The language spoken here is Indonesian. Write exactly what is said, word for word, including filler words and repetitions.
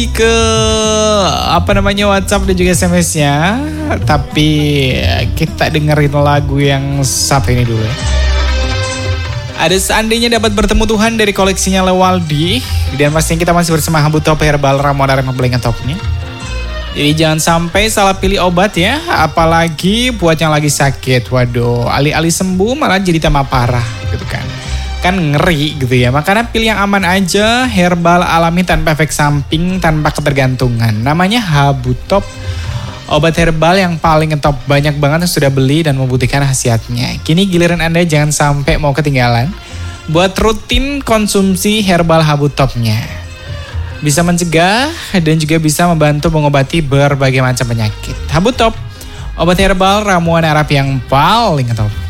ke apa namanya WhatsApp dan juga S M S-nya. Tapi kita dengerin lagu yang satu ini dulu ya. Ada seandainya dapat bertemu Tuhan dari koleksinya Lewaldi. Dan pastinya kita masih bersama Habutop Herbal Ramuan Arema Beling Topnya. Jadi jangan sampai salah pilih obat ya. Apalagi buat yang lagi sakit. Waduh, alih-alih sembuh malah jadi tambah parah gitu kan. Kan ngeri gitu ya. Makanya pilih yang aman aja. Herbal alami tanpa efek samping, tanpa ketergantungan. Namanya Habutop. Obat herbal yang paling top, banyak banget yang sudah beli dan membuktikan khasiatnya. Kini giliran Anda jangan sampai mau ketinggalan. Buat rutin konsumsi herbal Habutopnya. Bisa mencegah dan juga bisa membantu mengobati berbagai macam penyakit. Habutop, obat herbal ramuan Arab yang paling top.